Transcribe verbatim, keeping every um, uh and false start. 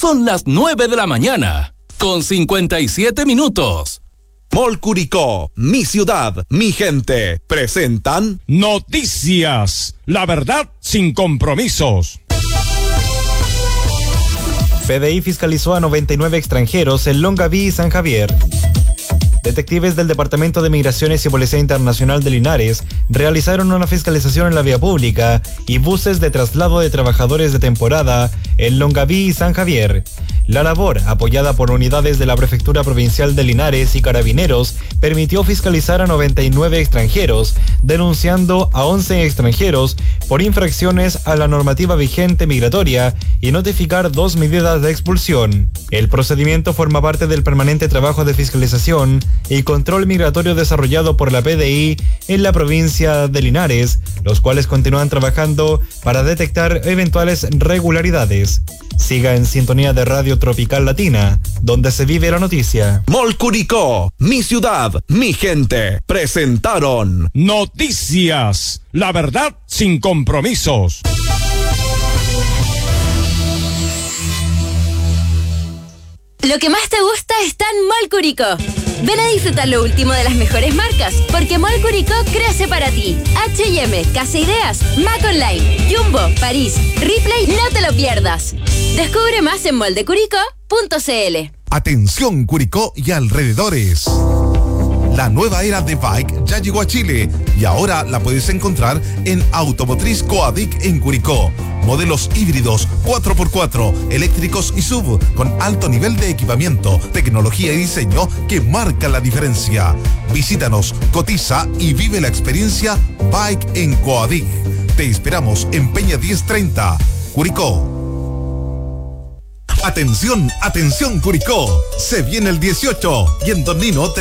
Son las nueve de la mañana, con cincuenta y siete minutos. Mall Curicó, mi ciudad, mi gente, presentan Noticias, la verdad sin compromisos. P D I fiscalizó a noventa y nueve extranjeros en Longaví y San Javier. Detectives del Departamento de Migraciones y Policía Internacional de Linares realizaron una fiscalización en la vía pública y buses de traslado de trabajadores de temporada en Longaví y San Javier. La labor, apoyada por unidades de la Prefectura Provincial de Linares y Carabineros, permitió fiscalizar a noventa y nueve extranjeros, denunciando a once extranjeros por infracciones a la normativa vigente migratoria y notificar dos medidas de expulsión. El procedimiento forma parte del permanente trabajo de fiscalización y control migratorio desarrollado por la P D I en la provincia de Linares, los cuales continúan trabajando para detectar eventuales irregularidades. Siga en sintonía de Radio Tropical Latina, donde se vive la noticia. Mall Curicó, mi ciudad, mi gente, presentaron Noticias, la verdad sin compromisos. Lo que más te gusta está en Mall Curicó. Ven a disfrutar lo último de las mejores marcas, porque Mall Curicó crece para ti. H y M, Casa Ideas, Mac Online, Jumbo, París, Ripley, no te lo pierdas. Descubre más en moldecuricó punto c l. Atención Curicó y alrededores. La nueva era de bike ya llegó a Chile y ahora la puedes encontrar en Automotriz Coadic en Curicó. Modelos híbridos cuatro por cuatro, eléctricos y S U V con alto nivel de equipamiento, tecnología y diseño que marca la diferencia. Visítanos, cotiza y vive la experiencia Bike en Coadic. Te esperamos en Peña diez treinta, Curicó. Atención, atención Curicó. Se viene el dieciocho y en Don Nino te